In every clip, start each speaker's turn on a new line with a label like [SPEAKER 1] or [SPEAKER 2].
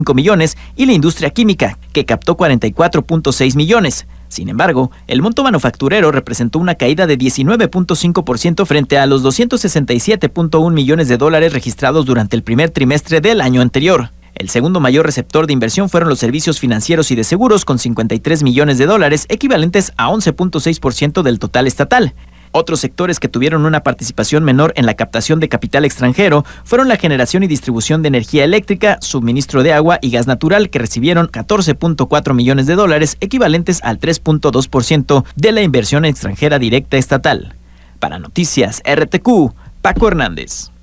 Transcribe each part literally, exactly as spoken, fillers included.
[SPEAKER 1] millones, y la industria química, que captó cuarenta y cuatro punto seis millones. Sin embargo, el monto manufacturero representó una caída de diecinueve punto cinco por ciento frente a los doscientos sesenta y siete punto uno millones de dólares registrados durante el primer trimestre del año anterior. El segundo mayor receptor de inversión fueron los servicios financieros y de seguros, con cincuenta y tres millones de dólares, equivalentes a once punto seis por ciento del total estatal. Otros sectores que tuvieron una participación menor en la captación de capital extranjero fueron la generación y distribución de energía eléctrica, suministro de agua y gas natural, que recibieron catorce punto cuatro millones de dólares, equivalentes al tres punto dos por ciento de la inversión extranjera directa estatal. Para Noticias R T Q, Paco Hernández.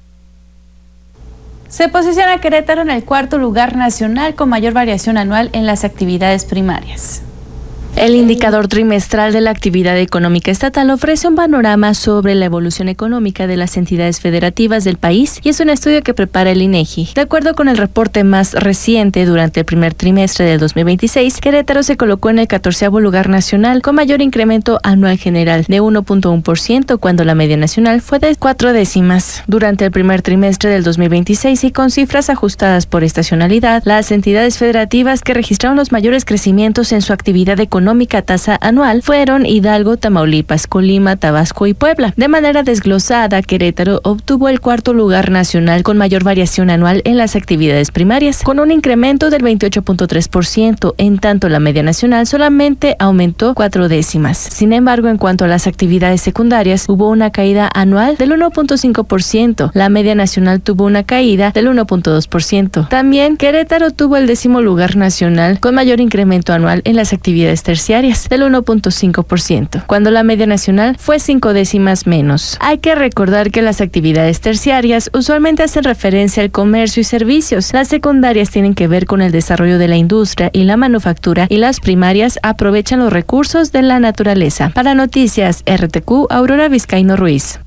[SPEAKER 2] Se posiciona Querétaro en el cuarto lugar nacional con mayor variación anual en las actividades primarias.
[SPEAKER 3] El indicador trimestral de la actividad económica estatal ofrece un panorama sobre la evolución económica de las entidades federativas del país y es un estudio que prepara el INEGI. De acuerdo con el reporte más reciente, durante el primer trimestre del dos mil veintiséis, Querétaro se colocó en el catorceavo lugar nacional con mayor incremento anual general de uno punto uno por ciento, cuando la media nacional fue de cuatro décimas. Durante el primer trimestre del dos mil veintiséis y con cifras ajustadas por estacionalidad, las entidades federativas que registraron los mayores crecimientos en su actividad económica tasa anual fueron Hidalgo, Tamaulipas, Colima, Tabasco y Puebla. De manera desglosada, Querétaro obtuvo el cuarto lugar nacional con mayor variación anual en las actividades primarias, con un incremento del veintiocho punto tres por ciento, en tanto la media nacional solamente aumentó cuatro décimas. Sin embargo, en cuanto a las actividades secundarias, hubo una caída anual del uno punto cinco por ciento. La media nacional tuvo una caída del uno punto dos por ciento. También Querétaro tuvo el décimo lugar nacional con mayor incremento anual en las actividades terciarias del uno punto cinco por ciento, cuando la media nacional fue cinco décimas menos. Hay que recordar que las actividades terciarias usualmente hacen referencia al comercio y servicios. Las secundarias tienen que ver con el desarrollo de la industria y la manufactura, y las primarias aprovechan los recursos de la naturaleza. Para Noticias R T Q, Aurora Vizcaíno Ruiz.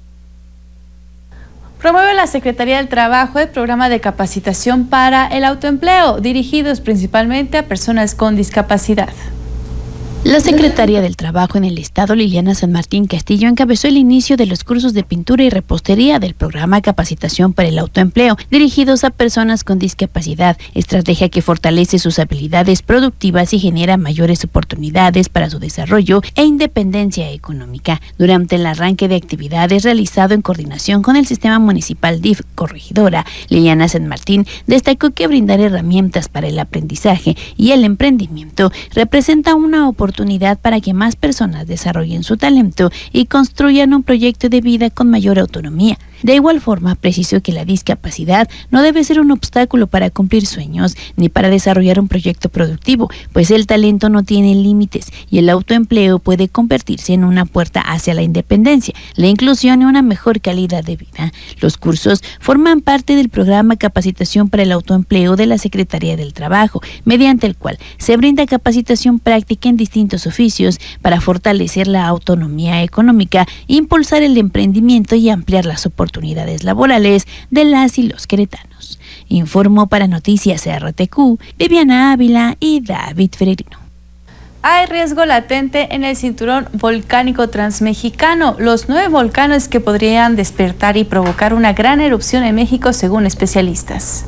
[SPEAKER 2] Promueve la Secretaría del Trabajo el programa de capacitación para el autoempleo, dirigidos principalmente a personas con discapacidad.
[SPEAKER 4] La secretaria del Trabajo en el Estado, Liliana San Martín Castillo, encabezó el inicio de los cursos de pintura y repostería del programa Capacitación para el Autoempleo, dirigidos a personas con discapacidad, estrategia que fortalece sus habilidades productivas y genera mayores oportunidades para su desarrollo e independencia económica. Durante el arranque de actividades realizado en coordinación con el Sistema Municipal D I F Corregidora, Liliana San Martín destacó que brindar herramientas para el aprendizaje y el emprendimiento representa una oportunidad oportunidad para que más personas desarrollen su talento y construyan un proyecto de vida con mayor autonomía. De igual forma, precisó que la discapacidad no debe ser un obstáculo para cumplir sueños ni para desarrollar un proyecto productivo, pues el talento no tiene límites y el autoempleo puede convertirse en una puerta hacia la independencia, la inclusión y una mejor calidad de vida. Los cursos forman parte del programa Capacitación para el Autoempleo de la Secretaría del Trabajo, mediante el cual se brinda capacitación práctica en distintos oficios para fortalecer la autonomía económica, impulsar el emprendimiento y ampliar las oportunidades oportunidades laborales de las y los queretanos. Informó para Noticias R T Q, Viviana Ávila y David Fererino.
[SPEAKER 2] Hay riesgo latente en el cinturón volcánico transmexicano, los nueve volcanes que podrían despertar y provocar una gran erupción en México, según especialistas.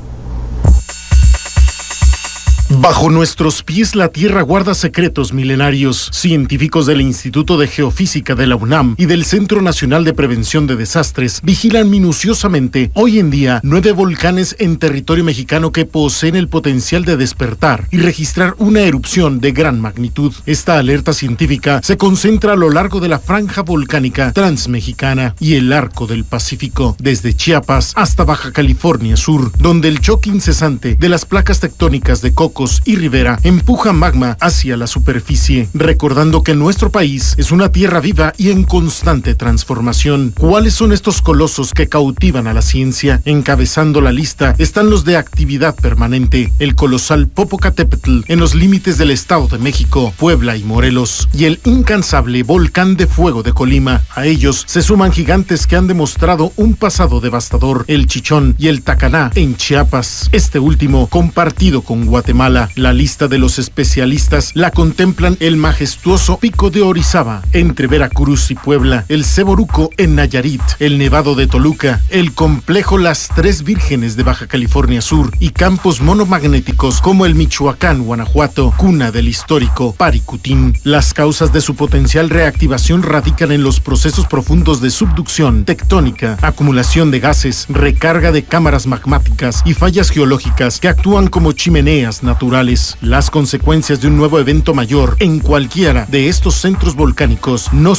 [SPEAKER 5] Bajo nuestros pies la Tierra guarda secretos milenarios. Científicos del Instituto de Geofísica de la UNAM y del Centro Nacional de Prevención de Desastres vigilan minuciosamente hoy en día nueve volcanes en territorio mexicano que poseen el potencial de despertar y registrar una erupción de gran magnitud. Esta alerta científica se concentra a lo largo de la franja volcánica transmexicana y el arco del Pacífico, desde Chiapas hasta Baja California Sur, donde el choque incesante de las placas tectónicas de Cocos y Rivera empuja magma hacia la superficie, recordando que nuestro país es una tierra viva y en constante transformación. ¿Cuáles son estos colosos que cautivan a la ciencia? Encabezando la lista están los de actividad permanente, el colosal Popocatépetl en los límites del Estado de México, Puebla y Morelos, y el incansable Volcán de Fuego de Colima. A ellos se suman gigantes que han demostrado un pasado devastador, el Chichón y el Tacaná en Chiapas, este último compartido con Guatemala. Chapala. La lista de los especialistas la contemplan el majestuoso Pico de Orizaba, entre Veracruz y Puebla, el Ceboruco en Nayarit, el Nevado de Toluca, el complejo Las Tres Vírgenes de Baja California Sur y campos monomagnéticos como el Michoacán, Guanajuato, cuna del histórico Paricutín. Las causas de su potencial reactivación radican en los procesos profundos de subducción, tectónica, acumulación de gases, recarga de cámaras magmáticas y fallas geológicas que actúan como chimeneas naturales. Las consecuencias de un nuevo evento mayor en cualquiera de estos centros volcánicos no